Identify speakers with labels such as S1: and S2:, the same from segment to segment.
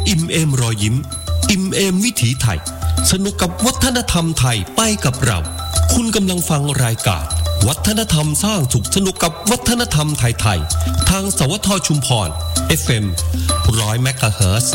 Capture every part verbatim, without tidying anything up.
S1: อิ่มเอมรอยยิ้มอิ่มเอมวิถีไทยสนุกกับวัฒนธรรมไทยไปกับเราคุณกำลังฟังรายการวัฒนธรรมสร้างสุขสนุกกับวัฒนธรรมไทยๆทางสวทชุมพร เอฟ เอ็ม หนึ่งร้อย เมกะเฮิรตซ์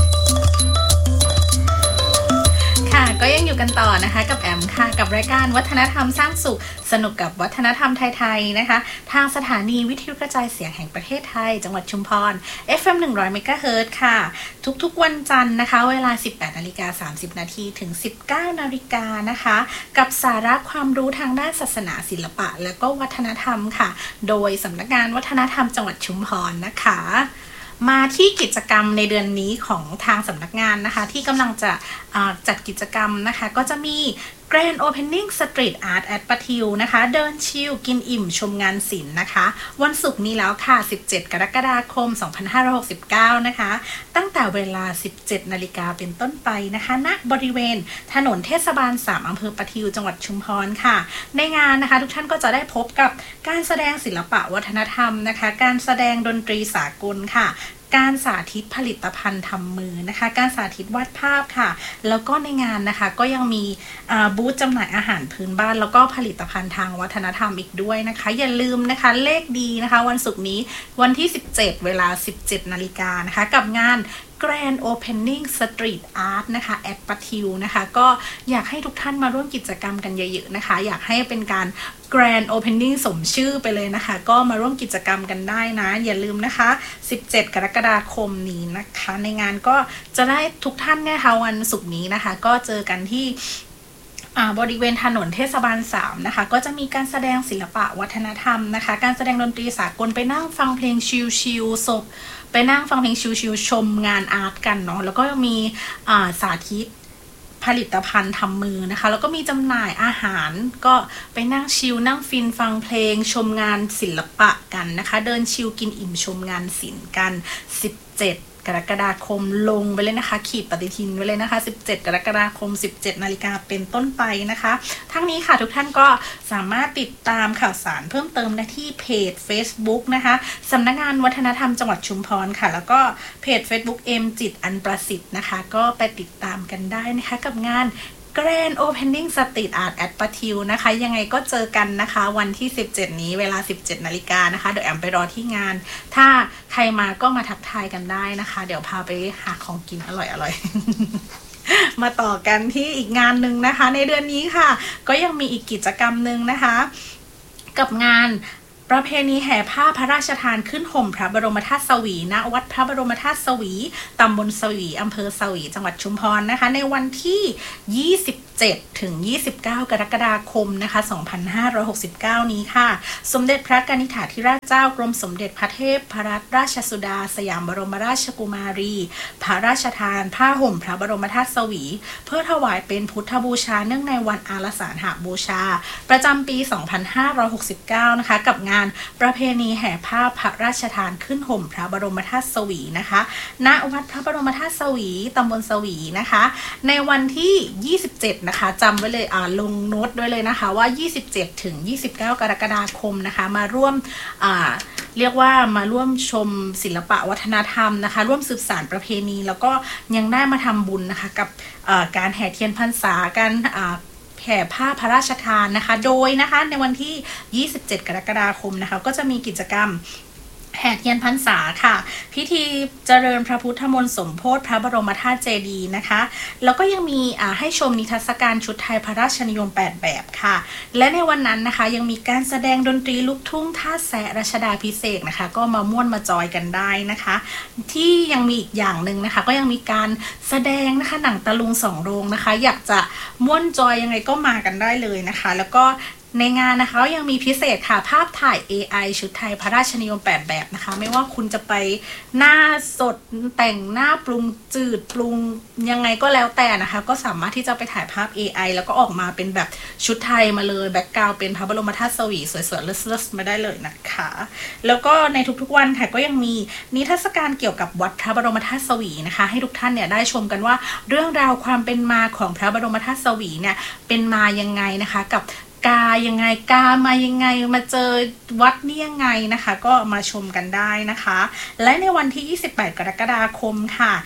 S2: ค่ะก็ยังอยู่กันต่อนะคะกับแอมค่ะกับรายการวัฒนธรรมสร้างสุขสนุกกับวัฒนธรรมไทยๆนะคะทางสถานีวิทยุกระจายเสียงแห่งประเทศไทยจังหวัดชุมพร เอฟ เอ็ม หนึ่งร้อย เมกะเฮิรตซ์ค่ะทุกๆวันจันทร์นะคะเวลา สิบแปดนาฬิกาสามสิบนาทีถึง สิบเก้านาฬิกานะคะกับสาระความรู้ทางด้านศาสนาศิลปะและก็วัฒนธรรมค่ะโดยสำนักงานวัฒนธรรมจังหวัดชุมพรนะคะมาที่กิจกรรมในเดือนนี้ของทางสำนักงานนะคะที่กำลังจะจัดกิจกรรมนะคะก็จะมี Grand Opening Street Art at ปะทิวนะคะเดินชิลกินอิ่มชมงานศิลป์นะคะวันศุกร์นี้แล้วค่ะสิบเจ็ดกรกฎาคมสองพันห้าร้อยหกสิบเก้านะคะตั้งแต่เวลา สิบเจ็ดนาฬิกาเป็นต้นไปนะคะณบริเวณถนนเทศบาลสามอำเภอปะทิวจังหวัดชุมพรค่ะในงานนะคะทุกท่านก็จะได้พบกับการแสดงศิลปะวัฒนธรรมนะคะการแสดงดนตรีสากลค่ะการสาธิตผลิตภัณฑ์ทำมือนะคะการสาธิตวาดภาพค่ะแล้วก็ในงานนะคะก็ยังมีบูธจำหน่ายอาหารพื้นบ้านแล้วก็ผลิตภัณฑ์ทางวัฒนธรรมอีกด้วยนะคะอย่าลืมนะคะเลขดีนะคะวันศุกร์นี้วันที่สิบเจ็ดเวลา สิบเจ็ดนาฬิกานะคะกับงาน Grand Opening Street Art นะคะ at ปะทิวนะคะก็อยากให้ทุกท่านมาร่วมกิจกรรมกันเยอะๆนะคะอยากให้เป็นการ Grand Opening สมชื่อไปเลยนะคะก็มาร่วมกิจกรรมกันได้นะอย่าลืมนะคะสิบเจ็ดกรกฎาคมนี้นะคะในงานก็จะได้ทุกท่านเนี่ยค่ะวันศุกร์นี้นะคะก็เจอกันที่บริเวณถนนเทศบาลสามนะคะก็จะมีการแสดงศิลปะวัฒนธรรมนะคะการแสดงดนตรีสากลไปนั่งฟังเพลงชิลๆศพไปนั่งฟังเพลงชิลๆชมงานอาร์ตกันเนาะแล้วก็มีสาธิตผลิตภัณฑ์ทำมือนะคะแล้วก็มีจำหน่ายอาหารก็ไปนั่งชิลนั่งฟินฟังเพลงชมงานศิลปะกันนะคะเดินชิลกินอิ่มชมงานศิลป์กันสิบเจ็ดกรกฎาคมลงไปเลยนะคะขีดปฏิทินไว้เลยนะคะสิบเจ็ดกรกฎาคม สิบเจ็ดนาฬิกาเป็นต้นไปนะคะทั้งนี้ค่ะทุกท่านก็สามารถติดตามข่าวสารเพิ่มเติมได้ที่เพจ Facebook นะคะสำนักงานวัฒนธรรมจังหวัดชุมพรค่ะแล้วก็เพจ Facebook เอ็มจิตอันประสิทธิ์นะคะก็ไปติดตามกันได้นะคะกับงานGrand Opening Street Art at ปะทิวนะคะยังไงก็เจอกันนะคะวันที่สิบเจ็ดนี้เวลา สิบเจ็ดนาฬิกานะคะเดี๋ยวแอมไปรอที่งานถ้าใครมาก็มาทักทายกันได้นะคะเดี๋ยวพาไปหาของกินอร่อยๆ มาต่อกันที่อีกงานหนึ่งนะคะในเดือนนี้ค่ะก็ยังมีอีกกิจกรรมหนึ่งนะคะกับงานประเพณีแห่ผ้าพระราชทานขึ้นห่มพระบรมธาตุสวีณวัดพระบรมธาตุสวีตำบลสวีอำเภอสวีจังหวัดชุมพรนะคะในวันที่ยี่สิบเจ็ดถึงยี่สิบเก้ากรกฎาคมนะคะสองพันห้าร้อยหกสิบเก้านี้ค่ะสมเด็จพระกนิษฐาธิราชเจ้ากรมสมเด็จพระเทพรัตนราชสุดาสยามบรมราชกุมารีพระราชทานผ้าห่มพระบรมธาตุสวีเพื่อถวายเป็นพุทธบูชาเนื่องในวันอาราสาฬหบูชาประจำปีสองพันห้าร้อยหกสิบเก้านะคะกับงานประเพณีแห่ผ้าพระราชทานขึ้นห่มพระบรมธาตุสวีนะคะณวัดพระบรมธาตุสวีตำบลสวีนะคะในวันที่ยี่สิบเจ็ดนะคะจำไว้เลยอ่าลงโน้ตด้วยเลยนะคะว่ายี่สิบเจ็ดถึงยี่สิบเก้ากรกฎาคมนะคะมาร่วมอ่าเรียกว่ามาร่วมชมศิลปะวัฒนธรรมนะคะร่วมสืบสานประเพณีแล้วก็ยังได้มาทำบุญนะคะกับการแห่เทียนพรรษาการแห่ผ้าพระราชทานนะคะโดยนะคะในวันที่ยี่สิบเจ็ดกรกฎาคมนะคะก็จะมีกิจกรรมแห่เทียนพรรษาค่ะพิธีเจริญพระพุทธมนต์สมโภชพระบรมธาตุเจดีย์นะคะแล้วก็ยังมีให้ชมนิทรรศการชุดไทยพระราชนิยมแปดแบบค่ะและในวันนั้นนะคะยังมีการแสดงดนตรีลูกทุ่งท่าแสะรัชดาภิเษกนะคะก็มาม่วนมาจอยกันได้นะคะที่ยังมีอีกอย่างหนึ่งนะคะก็ยังมีการแสดงนะคะหนังตะลุงสองโรงนะคะอยากจะม่วนจอยยังไงก็มากันได้เลยนะคะแล้วก็ในงานนะคะยังมีพิเศษค่ะภาพถ่าย เอ ไอ ชุดไทยพระราชนิยมแปดแบบนะคะไม่ว่าคุณจะไปหน้าสดแต่งหน้าปรุงจืดปรุงยังไงก็แล้วแต่นะคะก็สามารถที่จะไปถ่ายภาพ เอ ไอ แล้วก็ออกมาเป็นแบบชุดไทยมาเลยแบ็คกราวด์เป็นพระบรมธาตุสวีสวยๆเลิศๆมาได้เลยนะคะแล้วก็ในทุกๆวันค่ะก็ยังมีนิทรรศการเกี่ยวกับวัดพระบรมธาตุสวีนะคะให้ทุกท่านเนี่ยได้ชมกันว่าเรื่องราวความเป็นมาของพระบรมธาตุสวีเนี่ยเป็นมายังไงนะคะกับกายังไงกามายังไงมาเจอวัดนี่ยังไงนะคะก็มาชมกันได้นะคะและในวันที่ยี่สิบแปดกรกฎาคมค่ะ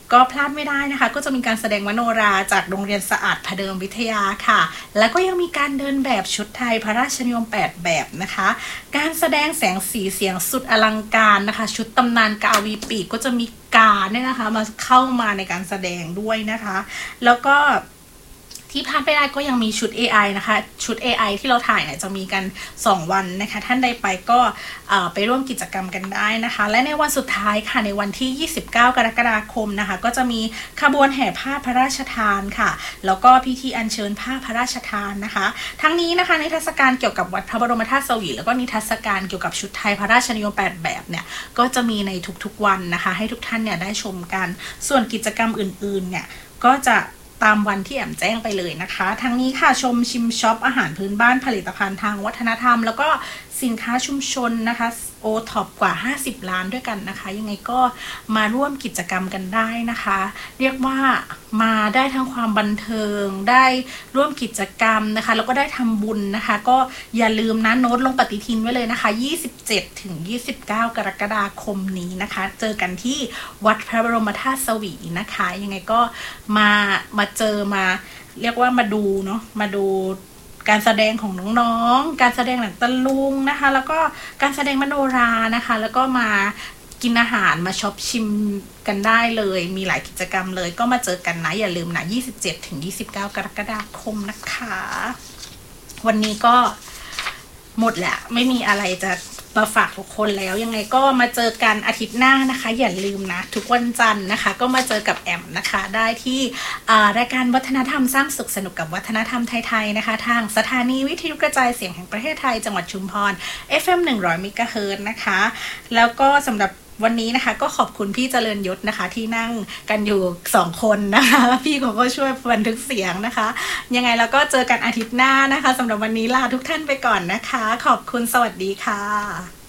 S2: ก็พลาดไม่ได้นะคะก็จะมีการแสดงมโนราจากโรงเรียนสะอาดพเดิมวิทยาค่ะแล้วก็ยังมีการเดินแบบชุดไทยพระราชนิยมแปดแบบนะคะการแสดงแสงสีเสียงสุดอลังการนะคะชุดตำนานกาวีปีกก็จะมีการเนี่ยนะคะมาเข้ามาในการแสดงด้วยนะคะแล้วก็ที่พลาดไม่ได้ก็ยังมีชุด เอ ไอ นะคะชุด เอ ไอ ที่เราถ่ายเนี่ยจะมีกันสองวันนะคะท่านใดไปก็ไปร่วมกิจกรรมกันได้นะคะและในวันสุดท้ายค่ะในวันที่ยี่สิบเก้ากรกฎาคมนะคะก็จะมีขบวนแห่ผ้าพระราชทานค่ะแล้วก็พิธีอัญเชิญผ้าพระราชทานนะคะทั้งนี้นะคะนิทรรศการเกี่ยวกับวัดพระบรมธาตุสวีแล้วก็นิทรรศการเกี่ยวกับชุดไทยพระราชนิยมแปดแบบเนี่ยก็จะมีในทุกๆวันนะคะให้ทุกท่านเนี่ยได้ชมกันส่วนกิจกรรมอื่นๆเนี่ยก็จะตามวันที่แอมแจ้งไปเลยนะคะทั้งนี้ค่ะชมชิมช็อปอาหารพื้นบ้านผลิตภัณฑ์ทางวัฒนธรรมแล้วก็สินค้าชุมชนนะคะโอท็อปกว่าห้าสิบล้านด้วยกันนะคะยังไงก็มาร่วมกิจกรรมกันได้นะคะเรียกว่ามาได้ทั้งความบันเทิงได้ร่วมกิจกรรมนะคะแล้วก็ได้ทำบุญนะคะก็อย่าลืมนะโน้ตลงปฏิทินไว้เลยนะคะยี่สิบเจ็ดถึงยี่สิบเก้ากรกฎาคมนี้นะคะเจอกันที่วัดพระบรมธาตุสวีนะคะยังไงก็มามาเจอมาเรียกว่ามาดูเนาะมาดูการแสดงของน้องๆการแสดงหนังตะลุงนะคะแล้วก็การแสดงมโนรานะคะแล้วก็มากินอาหารมาช็อปชิมกันได้เลยมีหลายกิจกรรมเลยก็มาเจอกันนะอย่าลืมนะยี่สิบเจ็ดถึงยี่สิบเก้ากรกฎาคมนะคะวันนี้ก็หมดแหละไม่มีอะไรจะมาฝากทุกคนแล้วยังไงก็มาเจอกันอาทิตย์หน้านะคะอย่าลืมนะทุกวันจันทร์นะคะก็มาเจอกับแอมนะคะได้ที่รายการวัฒนธรรมสร้างสุขสนุกกับวัฒนธรรมไทยๆนะคะทางสถานีวิทยุกระจายเสียงแห่งประเทศไทยจังหวัดชุมพร เอฟ เอ็ม หนึ่งร้อยเมกะเฮิรตซ์นะคะแล้วก็สำหรับวันนี้นะคะก็ขอบคุณพี่เจริญยศนะคะที่นั่งกันอยู่สองคนนะคะพี่เขาก็ช่วยบันทึกเสียงนะคะยังไงแล้วก็เจอกันอาทิตย์หน้านะคะสำหรับวันนี้ลาทุกท่านไปก่อนนะคะขอบคุณสวัสดีค่ะ